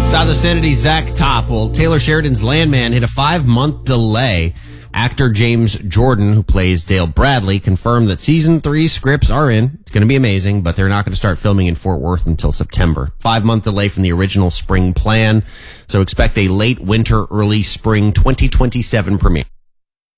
South Vicinity, Zach Top. Well, Taylor Sheridan's Landman hit a 5-month delay. Actor James Jordan, who plays Dale Bradley, confirmed that season 3 scripts are in. It's going to be amazing, but they're not going to start filming in Fort Worth until September. 5-month delay from the original spring plan. So expect a late winter, early spring 2027 premiere.